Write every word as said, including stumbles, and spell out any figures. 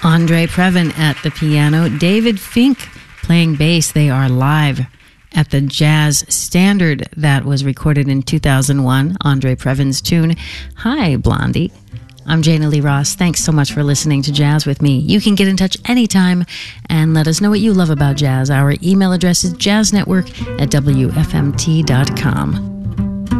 Andre Previn at the piano, David Fink playing bass. They are live at the Jazz Standard that was recorded in two thousand one, Andre Previn's tune, Hi, Blondie. I'm Jana Lee Ross. Thanks so much for listening to Jazz with me. You can get in touch anytime and let us know what you love about jazz. Our email address is jazznetwork at w f m t dot com.